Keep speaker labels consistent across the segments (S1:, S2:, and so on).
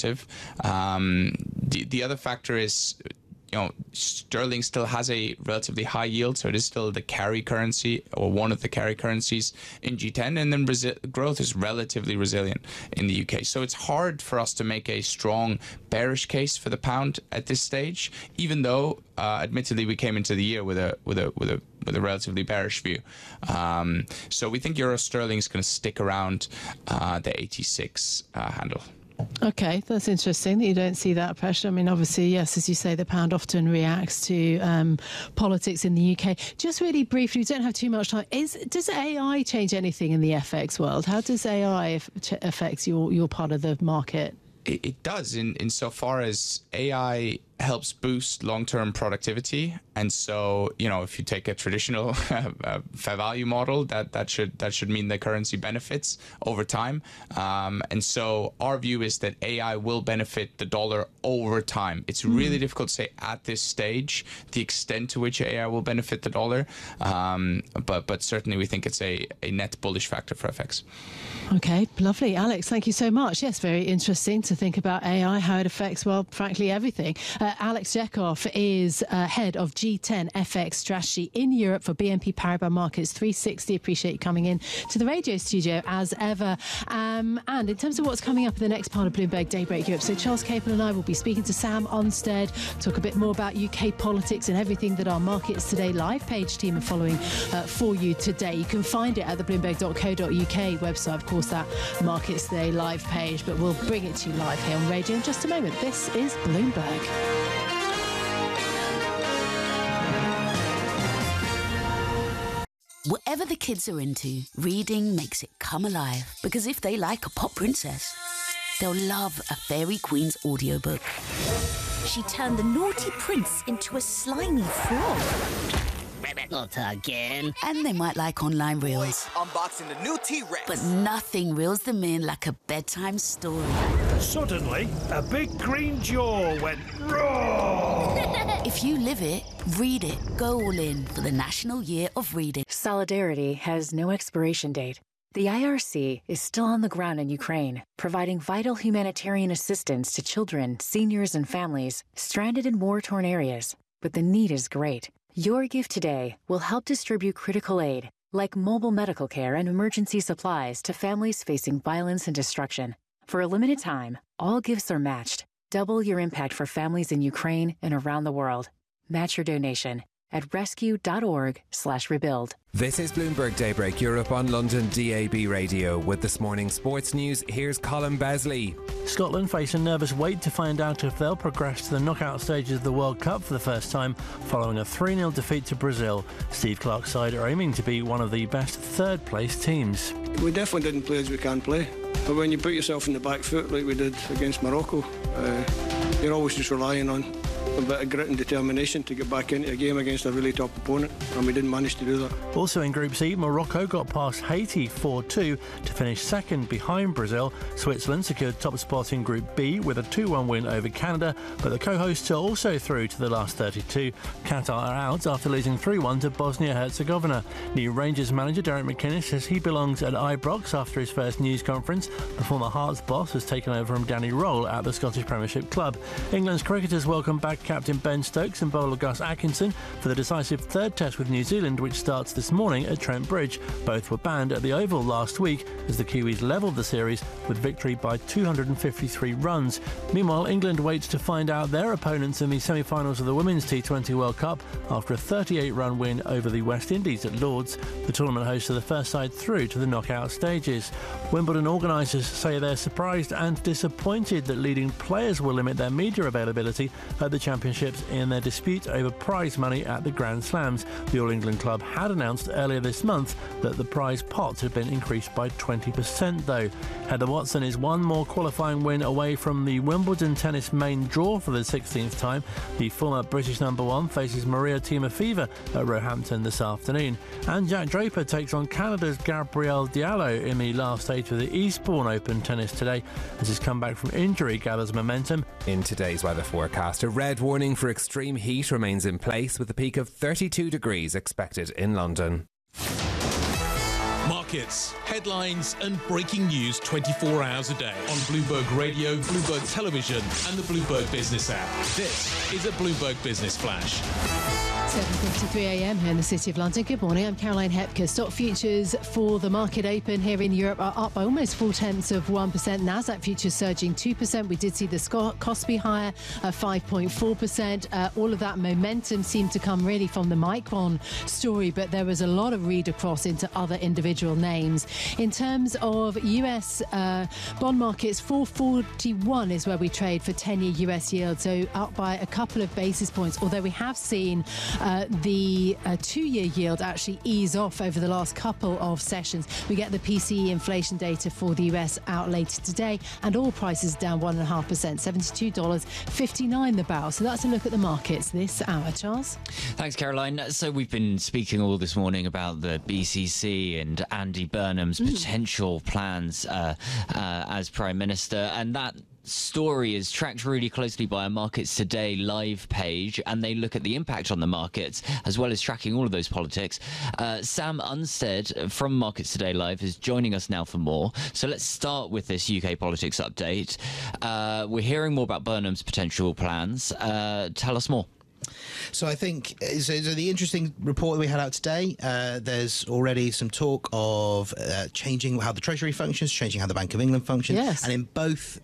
S1: positive. The other factor is, sterling still has a relatively high yield, so it is still the carry currency, or one of the carry currencies in G10, and then growth is relatively resilient in the UK. So it's hard for us to make a strong bearish case for the pound at this stage, even though admittedly we came into the year with a relatively bearish view. So we think euro sterling is going to stick around the 86 handle.
S2: Okay, that's interesting that you don't see that pressure. I mean, obviously, yes, as you say, the pound often reacts to politics in the UK. Just really briefly, we don't have too much time. Does AI change anything in the FX world? How does AI affect your part of the market?
S1: It does, insofar as AI helps boost long-term productivity. And so, if you take a traditional fair value model, that should mean the currency benefits over time. And so our view is that AI will benefit the dollar over time. It's really difficult to say at this stage the extent to which AI will benefit the dollar. But certainly we think it's a net bullish factor for FX.
S2: Okay, lovely. Alex, thank you so much. Yes, very interesting to think about AI, how it affects, well, frankly, everything. Alex Jekoff is head of G10 FX strategy in Europe for BNP Paribas Markets 360. Appreciate you coming in to the radio studio as ever. And in terms of what's coming up in the next part of Bloomberg Daybreak Europe, so Charles Capel and I will be speaking to Sam Onstead, talk a bit more about UK politics and everything that our Markets Today live page team are following for you today. You can find it at the bloomberg.co.uk website, of course, that Markets Today live page, but we'll bring it to you live here on radio in just a moment. This is Bloomberg.
S3: Whatever the kids are into, reading makes it come alive. Because if they like a pop princess, they'll love a Fairy Queen's audiobook. She turned the naughty prince into a slimy frog. Not again. And they might like online reels.
S4: Unboxing the new T-Rex.
S3: But nothing reels them in like a bedtime story.
S5: Suddenly, a big green jaw went raw.
S3: If you live it, read it. Go all in for the National Year of Reading.
S6: Solidarity has no expiration date. The IRC is still on the ground in Ukraine, providing vital humanitarian assistance to children, seniors, and families stranded in war-torn areas. But the need is great. Your gift today will help distribute critical aid, like mobile medical care and emergency supplies to families facing violence and destruction. For a limited time, all gifts are matched. Double your impact for families in Ukraine and around the world. Match your donation at rescue.org/rebuild.
S7: This is Bloomberg Daybreak Europe on London DAB Radio. With this morning's sports news, here's Colin Besley.
S8: Scotland face a nervous wait to find out if they'll progress to the knockout stages of the World Cup for the first time following a 3-0 defeat to Brazil. Steve Clarke's side are aiming to be one of the best third-place teams.
S9: We definitely didn't play as we can play. But when you put yourself in the back foot like we did against Morocco, you're always just relying on a bit of grit and determination to get back into a game against a really top opponent, and we didn't manage to do that.
S8: Also in Group C, Morocco got past Haiti 4-2 to finish second behind Brazil. Switzerland secured top spot in Group B with a 2-1 win over Canada, but the co-hosts are also through to the last 32. Qatar are out after losing 3-1 to Bosnia-Herzegovina. New Rangers manager Derek McInnes says he belongs at Ibrox after his first news conference. The former Hearts boss has taken over from Danny Roll at the Scottish Premiership club. England's cricketers welcome back captain Ben Stokes and bowler Gus Atkinson for the decisive third test with New Zealand, which starts this morning at Trent Bridge. Both were banned at the Oval last week as the Kiwis levelled the series with victory by 253 runs. Meanwhile, England waits to find out their opponents in the semi-finals of the Women's T20 World Cup after a 38-run win over the West Indies at Lord's. The tournament hosts are the first side through to the knockout stages. Wimbledon organisers say they're surprised and disappointed that leading players will limit their media availability at the championships in their dispute over prize money at the Grand Slams. The All England club had announced earlier this month that the prize pot had been increased by 20% though. Heather Watson is one more qualifying win away from the Wimbledon tennis main draw for the 16th time. The former British number one faces Maria Timofeeva at Roehampton this afternoon. And Jack Draper takes on Canada's Gabrielle Diallo in the last stage of the Eastbourne Open tennis today as his comeback from injury gathers momentum.
S7: In today's weather forecast, a red warning for extreme heat remains in place with a peak of 32 degrees expected in London.
S4: markets, headlines and breaking news 24 hours a day on Bloomberg Radio, Bloomberg Television and the Bloomberg Business app. This is a Bloomberg Business Flash.
S2: 7:53 a.m. here in the City of London. Good morning, I'm Caroline Hepker. Stock futures for the market open here in Europe are up by almost 0.4%. Nasdaq futures surging 2%. We did see the Kospi higher at 5.4%. All of that momentum seemed to come really from the Micron story, but there was a lot of read across into other individual names. In terms of US bond markets, 441 is where we trade for 10-year US yield, so up by a couple of basis points, although we have seen the 2-year yield actually ease off over the last couple of sessions. We get the PCE inflation data for the US out later today, and oil prices down 1.5%, $72.59 the barrel. So that's a look at the markets this hour. Charles?
S10: Thanks, Caroline. So we've been speaking all this morning about the BCC and Andy Burnham's potential plans as Prime Minister, and that story is tracked really closely by a Markets Today live page, and they look at the impact on the markets as well as tracking all of those politics. Sam Unstead from Markets Today Live is joining us now for more. So let's start with this UK politics update. We're hearing more about Burnham's potential plans. Tell us more.
S11: So I think so the interesting report that we had out today, there's already some talk of changing how the Treasury functions, changing how the Bank of England functions,
S2: yes.
S11: And in both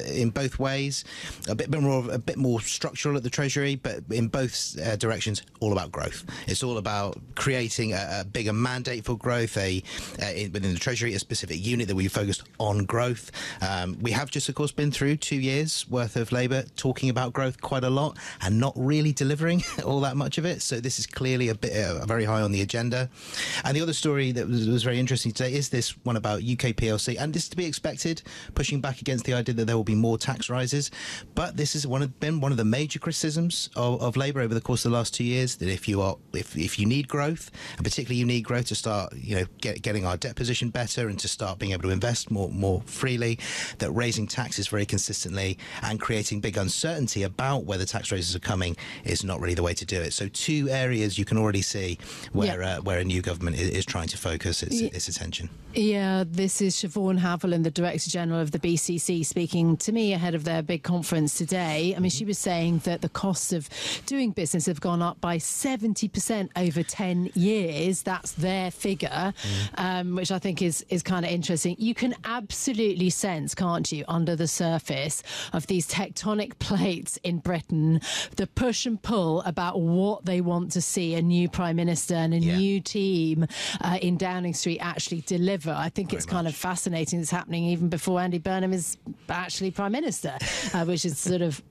S11: ways, a bit more structural at the Treasury, but in both directions, all about growth. It's all about creating a bigger mandate for growth. Within the Treasury, a specific unit that we focused on growth. We have just, of course, been through 2 years worth of Labour talking about growth quite a lot and not really delivering all that much of it. So this is clearly a bit very high on the agenda. And the other story that was very interesting today is this one about UK PLC, and this is to be expected, pushing back against the idea that there will be more tax rises. But this has been one of the major criticisms of Labour over the course of the last 2 years, that if you need growth, and particularly you need growth to start getting our debt position better and to start being able to invest more freely, that raising taxes very consistently and creating big uncertainty about whether tax raises are coming is not really the way to do it. So two areas you can already see where a new government is trying to focus its attention.
S2: Yeah, this is Siobhan Haviland, the Director General of the BCC, speaking to me ahead of their big conference today. I mean, she was saying that the costs of doing business have gone up by 70% over 10 years. That's their figure, which I think is kind of interesting. You can absolutely sense, can't you, under the surface of these tectonic plates in Britain, the push and pull about what they want to see a new Prime Minister and a new team in Downing Street actually deliver. I think it's kind of fascinating it's happening even before Andy Burnham is actually Prime Minister, which is sort of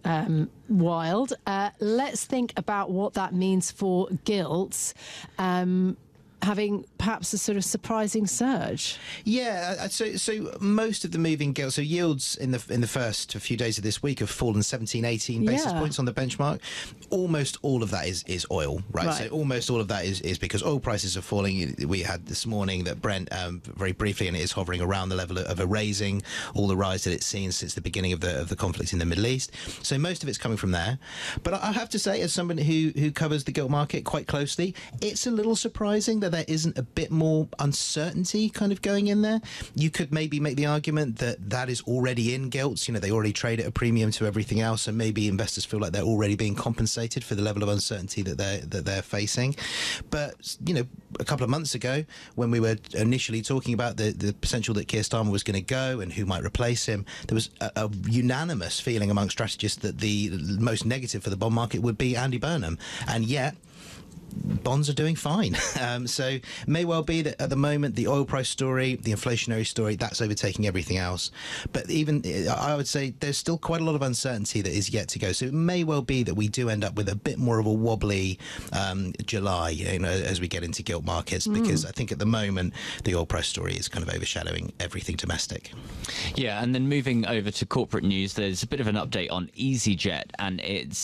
S2: wild. Let's think about what that means for gilts. Having perhaps a sort of surprising surge. Yeah,
S11: so most of the moving gilts, so yields in the first few days of this week have fallen 17, 18 basis points on the benchmark. Almost all of that is oil, right? So almost all of that is because oil prices are falling. We had this morning that Brent, very briefly, and it is hovering around the level of erasing all the rise that it's seen since the beginning of the conflict in the Middle East. So most of it's coming from there. But I have to say, as someone who covers the gilt market quite closely, it's a little surprising that there isn't a bit more uncertainty kind of going in there. You could maybe make the argument that is already in gilts. They already trade at a premium to everything else, and maybe investors feel like they're already being compensated for the level of uncertainty that they're facing. But a couple of months ago, when we were initially talking about the potential that Keir Starmer was going to go and who might replace him, there was a unanimous feeling among strategists that the most negative for the bond market would be Andy Burnham, and yet bonds are doing fine. So may well be that at the moment the oil price story, the inflationary story, that's overtaking everything else. But even I would say there's still quite a lot of uncertainty that is yet to go. So it may well be that we do end up with a bit more of a wobbly July, as we get into gilt markets, because I think at the moment the oil price story is kind of overshadowing everything domestic.
S10: Yeah, and then moving over to corporate news, there's a bit of an update on EasyJet and its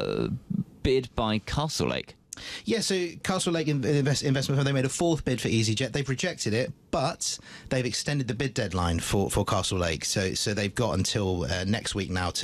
S10: bid by Castlelake.
S11: Yeah, so Castlelake Investment Fund, they made a fourth bid for EasyJet. They've rejected it, but they've extended the bid deadline for Castlelake. So they've got until next week now